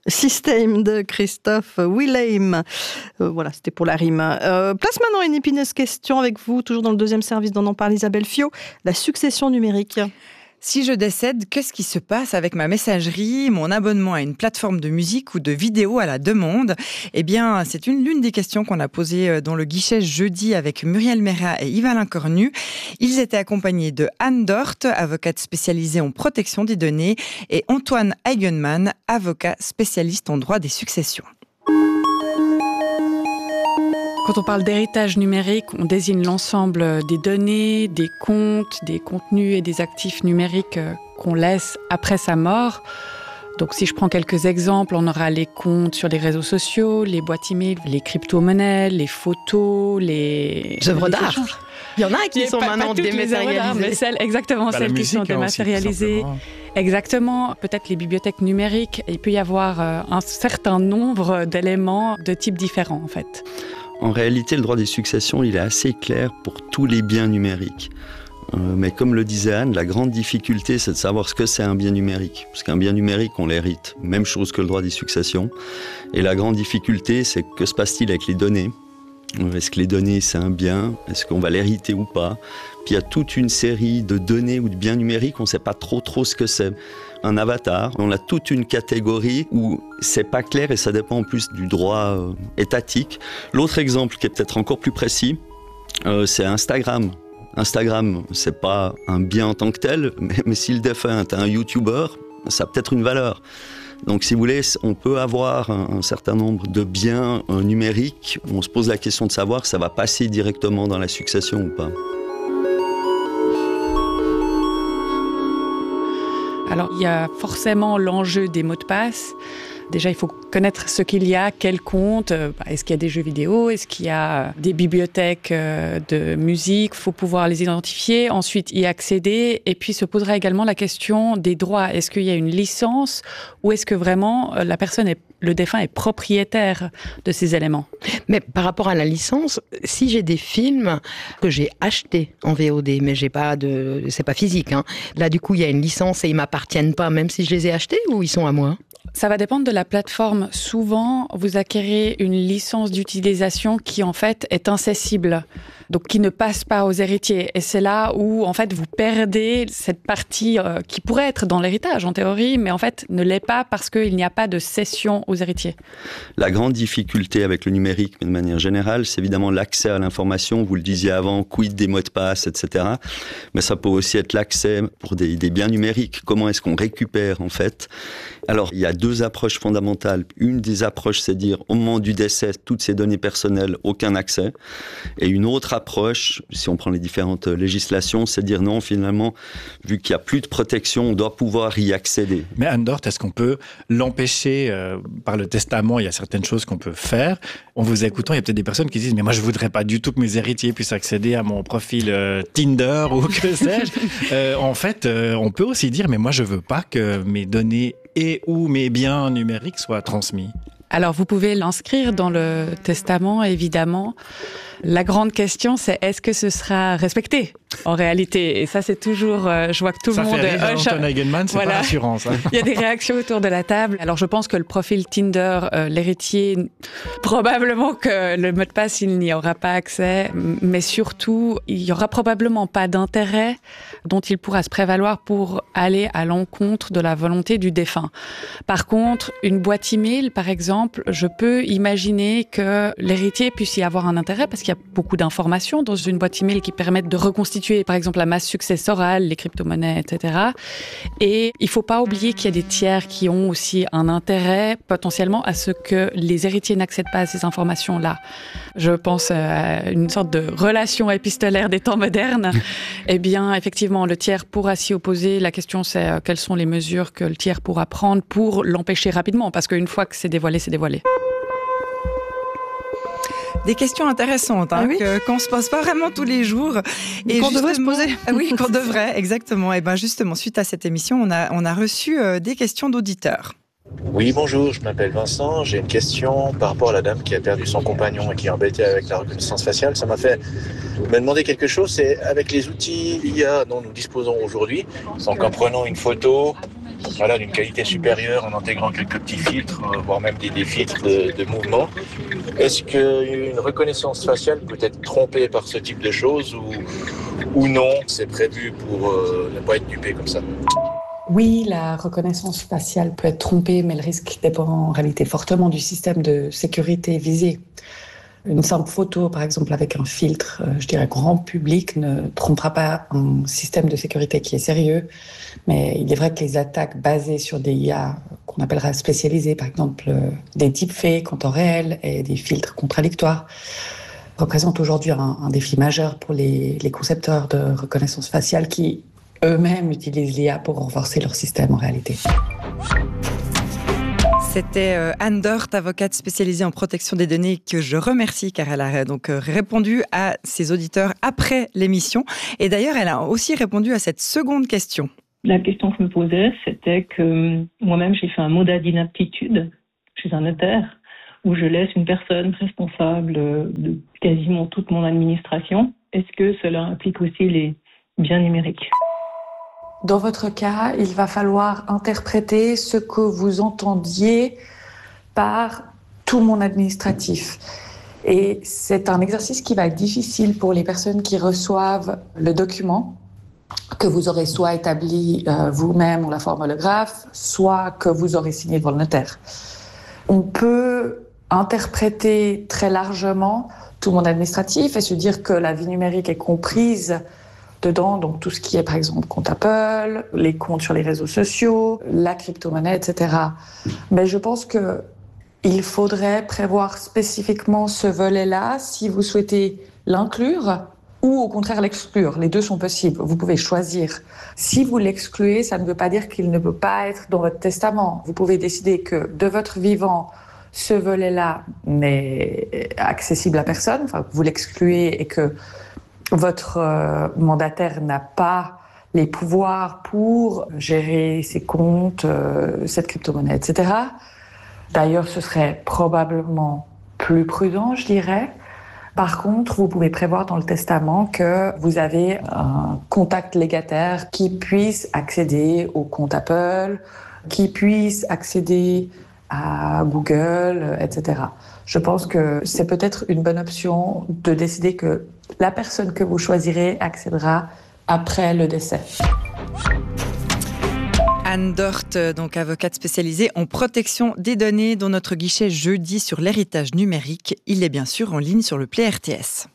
Système de Christophe Willem. Voilà, c'était pour la rime. Place maintenant à une épineuse question avec vous, toujours dans le deuxième service dont en parle Isabelle Fiot, la succession numérique. Si je décède, qu'est-ce qui se passe avec ma messagerie, mon abonnement à une plateforme de musique ou de vidéo à la demande ? Eh bien, c'est l'une des questions qu'on a posées dans le guichet jeudi avec Muriel Mérat et Yves-Alain Cornu. Ils étaient accompagnés de Anne Dort, avocate spécialisée en protection des données, et Antoine Eigenmann, avocat spécialiste en droit des successions. Quand on parle d'héritage numérique, on désigne l'ensemble des données, des comptes, des contenus et des actifs numériques qu'on laisse après sa mort. Donc si je prends quelques exemples, on aura les comptes sur les réseaux sociaux, les boîtes email, les crypto-monnaies, les photos, les œuvres d'art. Il y en a qui sont maintenant dématérialisées. Mais celles qui sont dématérialisées. Exactement. Peut-être les bibliothèques numériques. Il peut y avoir un certain nombre d'éléments de types différents, en fait. En réalité, le droit des successions, il est assez clair pour tous les biens numériques. Mais comme le disait Anne, la grande difficulté, c'est de savoir ce que c'est un bien numérique. Parce qu'un bien numérique, on l'hérite. Même chose que le droit des successions. Et la grande difficulté, c'est que se passe-t-il avec les données ? Est-ce que les données, c'est un bien ? Est-ce qu'on va l'hériter ou pas ? Puis il y a toute une série de données ou de biens numériques, on ne sait pas trop ce que c'est. Un avatar, on a toute une catégorie où c'est pas clair et ça dépend en plus du droit étatique. L'autre exemple qui est peut-être encore plus précis, c'est Instagram. Instagram, c'est pas un bien en tant que tel, mais si le défunt est un YouTuber, ça a peut-être une valeur. Donc si vous voulez, on peut avoir un certain nombre de biens numériques. On se pose la question de savoir si ça va passer directement dans la succession ou pas. Alors, il y a forcément l'enjeu des mots de passe. Déjà, il faut connaître ce qu'il y a, quel compte. Est-ce qu'il y a des jeux vidéo ? Est-ce qu'il y a des bibliothèques de musique ? Il faut pouvoir les identifier, ensuite y accéder. Et puis, se posera également la question des droits. Est-ce qu'il y a une licence ou est-ce que vraiment le défunt est propriétaire de ces éléments ? Mais par rapport à la licence, si j'ai des films que j'ai achetés en VOD, mais c'est pas physique, hein. Là, du coup, il y a une licence et ils m'appartiennent pas, même si je les ai achetés, ou ils sont à moi ? Ça va dépendre de la plateforme. Souvent, vous acquérez une licence d'utilisation qui, en fait, est incessible. Donc, qui ne passe pas aux héritiers. Et c'est là où, en fait, vous perdez cette partie qui pourrait être dans l'héritage, en théorie, mais en fait, ne l'est pas parce qu'il n'y a pas de cession aux héritiers. La grande difficulté avec le numérique, mais de manière générale, c'est évidemment l'accès à l'information. Vous le disiez avant, quid des mots de passe, etc. Mais ça peut aussi être l'accès pour des biens numériques. Comment est-ce qu'on récupère, en fait ? Alors, il y a deux approches fondamentales. Une des approches, c'est dire, au moment du décès, toutes ces données personnelles, aucun accès. Et une autre approche, si on prend les différentes législations, c'est dire non, finalement, vu qu'il n'y a plus de protection, on doit pouvoir y accéder. Mais Anne Dort, est-ce qu'on peut l'empêcher par le testament ? Il y a certaines choses qu'on peut faire. En vous écoutant, il y a peut-être des personnes qui disent « Mais moi, je ne voudrais pas du tout que mes héritiers puissent accéder à mon profil Tinder ou que sais-je. » En fait, on peut aussi dire « Mais moi, je ne veux pas que mes données et ou mes biens numériques soient transmis. » Alors, vous pouvez l'inscrire dans le testament, évidemment. La grande question, c'est est-ce que ce sera respecté en réalité ? Et ça, c'est toujours... je vois que tout le monde... Ça fait rire Antoine Eigenmann, c'est pas rassurant, ça. Il y a des réactions autour de la table. Alors, je pense que le profil Tinder, l'héritier, probablement que le mot de passe, il n'y aura pas accès. Mais surtout, il n'y aura probablement pas d'intérêt dont il pourra se prévaloir pour aller à l'encontre de la volonté du défunt. Par contre, une boîte email, par exemple, je peux imaginer que l'héritier puisse y avoir un intérêt parce qu'il y a beaucoup d'informations dans une boîte email qui permettent de reconstituer, par exemple, la masse successorale, les crypto-monnaies, etc. Et il ne faut pas oublier qu'il y a des tiers qui ont aussi un intérêt potentiellement à ce que les héritiers n'accèdent pas à ces informations-là. Je pense à une sorte de relation épistolaire des temps modernes. Eh bien, effectivement, le tiers pourra s'y opposer. La question, c'est quelles sont les mesures que le tiers pourra prendre pour l'empêcher rapidement, parce qu'une fois que c'est dévoilé, c'est dévoilé. Des questions intéressantes qu'on ne se pose pas vraiment tous les jours. Et qu'on devrait se poser. Oui, qu'on devrait, exactement. Et bien justement, suite à cette émission, on a reçu des questions d'auditeurs. Oui, bonjour, je m'appelle Vincent. J'ai une question par rapport à la dame qui a perdu son compagnon et qui est embêtée avec la reconnaissance faciale. Ça m'a fait me demander quelque chose. C'est avec les outils IA dont nous disposons aujourd'hui, donc en prenant une photo d'une qualité supérieure en intégrant quelques petits filtres, voire même des filtres de mouvement. Est-ce qu'une reconnaissance faciale peut être trompée par ce type de choses ou non, c'est prévu pour ne pas être dupé comme ça? Oui, la reconnaissance faciale peut être trompée, mais le risque dépend en réalité fortement du système de sécurité visé. Une simple photo, par exemple, avec un filtre, je dirais grand public, ne trompera pas un système de sécurité qui est sérieux. Mais il est vrai que les attaques basées sur des IA qu'on appellera spécialisées, par exemple des deepfakes en temps réel et des filtres contradictoires, représentent aujourd'hui un défi majeur pour les concepteurs de reconnaissance faciale qui eux-mêmes utilisent l'IA pour renforcer leur système en réalité. C'était Anne Dort, avocate spécialisée en protection des données, que je remercie car elle a donc répondu à ses auditeurs après l'émission. Et d'ailleurs, elle a aussi répondu à cette seconde question. La question que je me posais, c'était que moi-même, j'ai fait un mandat d'inaptitude chez un notaire où je laisse une personne responsable de quasiment toute mon administration. Est-ce que cela implique aussi les biens numériques ? Dans votre cas, il va falloir interpréter ce que vous entendiez par tout mon administratif. Et c'est un exercice qui va être difficile pour les personnes qui reçoivent le document que vous aurez soit établi vous-même ou la forme holographe, soit que vous aurez signé devant le notaire. On peut interpréter très largement tout mon administratif et se dire que la vie numérique est comprise dedans, donc tout ce qui est par exemple compte Apple, les comptes sur les réseaux sociaux, la crypto-monnaie, etc. Mais je pense qu'il faudrait prévoir spécifiquement ce volet-là si vous souhaitez l'inclure ou au contraire l'exclure. Les deux sont possibles, vous pouvez choisir. Si vous l'excluez, ça ne veut pas dire qu'il ne peut pas être dans votre testament. Vous pouvez décider que de votre vivant, ce volet-là n'est accessible à personne, enfin vous l'excluez et que votre mandataire n'a pas les pouvoirs pour gérer ses comptes, cette crypto-monnaie, etc. D'ailleurs, ce serait probablement plus prudent, je dirais. Par contre, vous pouvez prévoir dans le testament que vous avez un contact légataire qui puisse accéder au compte Apple, qui puisse accéder à Google, etc. Je pense que c'est peut-être une bonne option de décider que la personne que vous choisirez accédera après le décès. Anne Dort, donc avocate spécialisée en protection des données, dans notre guichet jeudi sur l'héritage numérique. Il est bien sûr en ligne sur le Play RTS.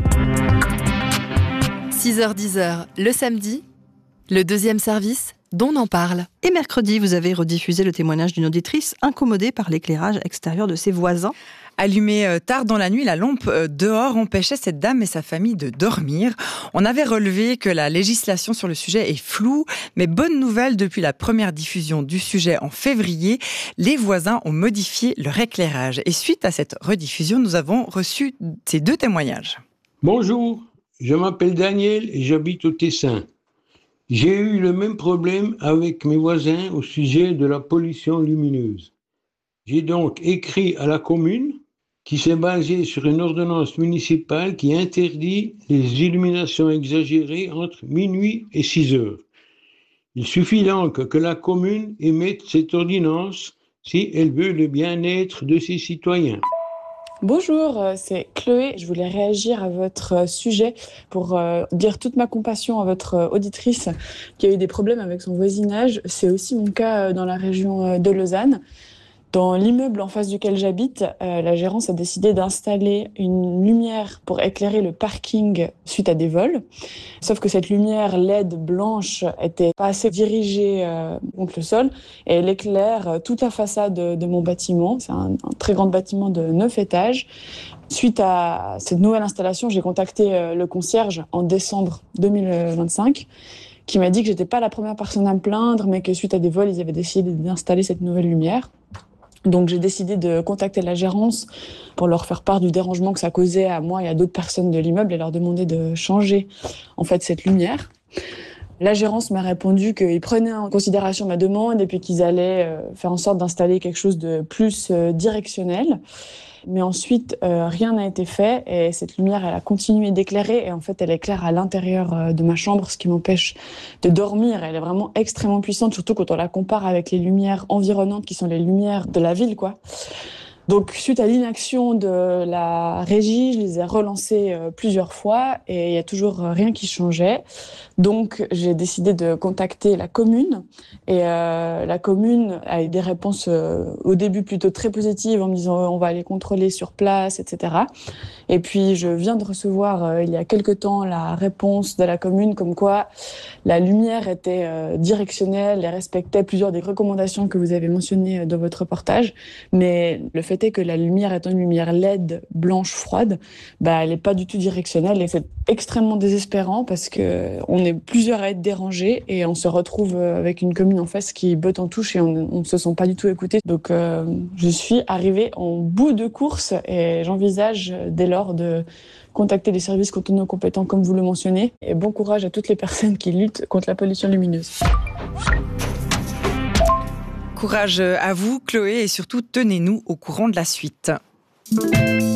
6h-10h le samedi, le deuxième service d'On en parle. Et mercredi, vous avez rediffusé le témoignage d'une auditrice incommodée par l'éclairage extérieur de ses voisins. Allumée tard dans la nuit, la lampe dehors empêchait cette dame et sa famille de dormir. On avait relevé que la législation sur le sujet est floue, mais bonne nouvelle, depuis la première diffusion du sujet en février, les voisins ont modifié leur éclairage. Et suite à cette rediffusion, nous avons reçu ces deux témoignages. Bonjour, je m'appelle Daniel et j'habite au Tessin. J'ai eu le même problème avec mes voisins au sujet de la pollution lumineuse. J'ai donc écrit à la commune, qui s'est basée sur une ordonnance municipale qui interdit les illuminations exagérées entre minuit et 6 heures. Il suffit donc que la commune émette cette ordonnance si elle veut le bien-être de ses citoyens. Bonjour, c'est Chloé. Je voulais réagir à votre sujet pour dire toute ma compassion à votre auditrice qui a eu des problèmes avec son voisinage. C'est aussi mon cas dans la région de Lausanne. Dans l'immeuble en face duquel j'habite, la gérance a décidé d'installer une lumière pour éclairer le parking suite à des vols. Sauf que cette lumière LED blanche était pas assez dirigée contre le sol et elle éclaire toute la façade de mon bâtiment. C'est un très grand bâtiment de 9 étages. Suite à cette nouvelle installation, j'ai contacté le concierge en décembre 2025 qui m'a dit que j'étais pas la première personne à me plaindre, mais que suite à des vols, ils avaient décidé d'installer cette nouvelle lumière. Donc j'ai décidé de contacter la gérance pour leur faire part du dérangement que ça causait à moi et à d'autres personnes de l'immeuble et leur demander de changer en fait cette lumière. La gérance m'a répondu qu'ils prenaient en considération ma demande et puis qu'ils allaient faire en sorte d'installer quelque chose de plus directionnel. Mais ensuite, rien n'a été fait et cette lumière, elle a continué d'éclairer et en fait, elle éclaire à l'intérieur de ma chambre, ce qui m'empêche de dormir. Elle est vraiment extrêmement puissante, surtout quand on la compare avec les lumières environnantes qui sont les lumières de la ville, quoi. Donc, suite à l'inaction de la régie, je les ai relancés plusieurs fois et il n'y a toujours rien qui changeait. Donc, j'ai décidé de contacter la commune et la commune a eu des réponses au début plutôt très positives en me disant on va aller contrôler sur place, etc. Et puis, je viens de recevoir il y a quelque temps la réponse de la commune comme quoi la lumière était directionnelle et respectait plusieurs des recommandations que vous avez mentionnées dans votre reportage. Mais le fait est que la lumière étant une lumière LED blanche froide, elle n'est pas du tout directionnelle et c'est extrêmement désespérant parce que on est plusieurs à être dérangés et on se retrouve avec une commune en face qui botte en touche et on ne se sent pas du tout écouté. Donc je suis arrivée en bout de course et j'envisage dès lors de contacter les services cantonaux compétents comme vous le mentionnez et bon courage à toutes les personnes qui luttent contre la pollution lumineuse. Courage à vous, Chloé, et surtout tenez-nous au courant de la suite.